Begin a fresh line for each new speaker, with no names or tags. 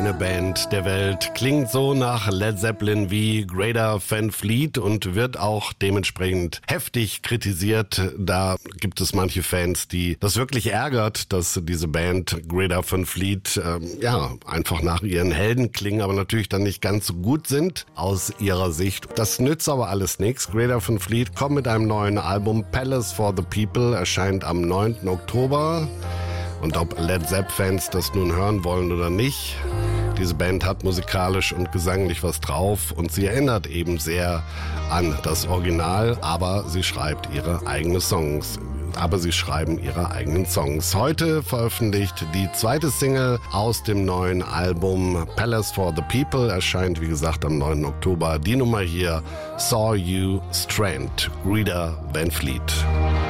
Keine Band der Welt klingt so nach Led Zeppelin wie Greta Van Fleet und wird auch dementsprechend heftig kritisiert. Da gibt es manche Fans, die das wirklich ärgert, dass diese Band Greta Van Fleet einfach nach ihren Helden klingen, aber natürlich dann nicht ganz so gut sind aus ihrer Sicht. Das nützt aber alles nichts. Greta Van Fleet kommt mit einem neuen Album, Palace for the People, erscheint am 9. Oktober. Und ob Led Zepp-Fans das nun hören wollen oder nicht, diese Band hat musikalisch und gesanglich was drauf und sie erinnert eben sehr an das Original, aber sie schreiben ihre eigenen Songs. Heute veröffentlicht die zweite Single aus dem neuen Album Palace for the People, erscheint wie gesagt am 9. Oktober. Die Nummer hier, Saw You Strand, Greta Van Fleet.